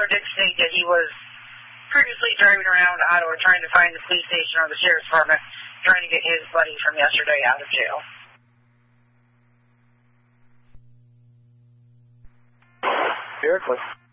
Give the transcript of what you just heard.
did state that he was previously driving around Ottawa trying to find the police station or the sheriff's department, trying to get his buddy from yesterday out of jail. Very close.